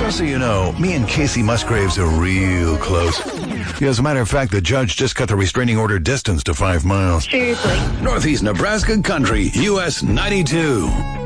Just so you know, me and Casey Musgraves are real close. Yeah, as a matter of fact, the judge just cut the restraining order distance to 5 miles. Seriously. Northeast Nebraska Country, US 92.